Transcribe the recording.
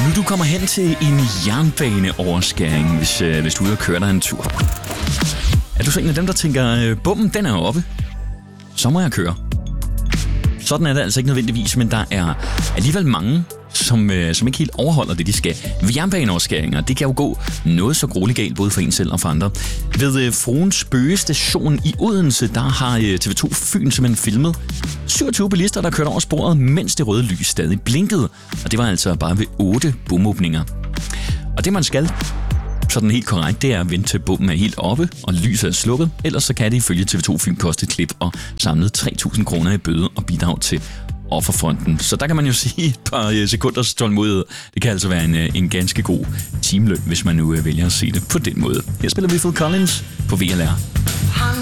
Nu du kommer hen til en jernbaneoverskæring, hvis du er ude og køre dig en tur. Er du så en af dem, der tænker, bommen den er oppe, så må jeg køre. Sådan er det altså ikke nødvendigvis, men der er alligevel mange, som ikke helt overholder det, de skal. Ved jernbaneoverskæringer, det kan jo gå noget så grueligt galt, både for en selv og for andre. Ved Fruens Bøge station i Odense, der har TV2 Fyn simpelthen filmet 27 bilister, der kørte over sporet, mens det røde lys stadig blinkede. Og det var altså bare ved 8 bomåbninger. Og det man skal, sådan helt korrekt, det er at vente til bommen er helt oppe, og lyset er slukket. Ellers så kan det ifølge TV2 Fyn koste et klip og samlet 3.000 kroner i bøde og bidrag til Offerfonden. Så der kan man jo sige et par sekunders tålmodighed. Det kan altså være en ganske god timeløn, hvis man nu vælger at se det på den måde. Her spiller vi Phil Collins på VLR.